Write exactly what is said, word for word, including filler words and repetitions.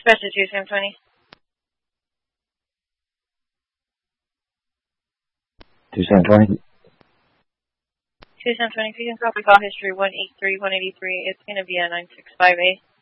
Dispatch to two seven twenty. two seven twenty. two seven twenty, if you can copy call history one eight three one eight three, it's going to be a nine six five A.